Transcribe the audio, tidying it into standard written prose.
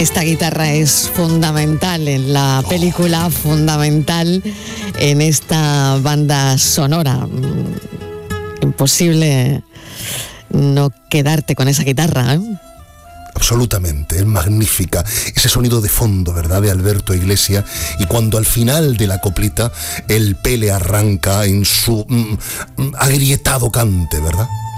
esta guitarra es fundamental en la película, fundamental en esta banda sonora. Imposible no quedarte con esa guitarra, ¿eh? Absolutamente, es magnífica. Ese sonido de fondo, ¿verdad?, de Alberto Iglesias, y cuando al final de la coplita el Pele arranca en su agrietado cante, ¿verdad?